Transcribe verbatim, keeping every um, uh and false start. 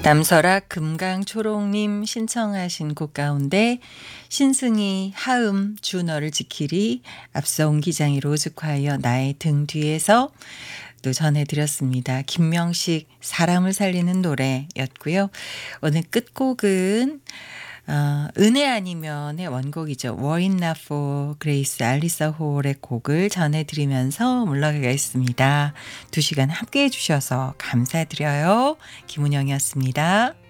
남설아 금강초롱님 신청하신 곡 가운데 신승희 하음 주 너를 지키리 앞서 옹기장이 로즈콰이어 나의 등 뒤에서 또 전해드렸습니다. 김명식 사람을 살리는 노래였고요. 오늘 끝곡은 어, 은혜 아니면의 원곡이죠. Were It Not For Grace 알리사 홀의 곡을 전해드리면서 물러가겠습니다. 두 시간 함께해 주셔서 감사드려요. 김은영이었습니다.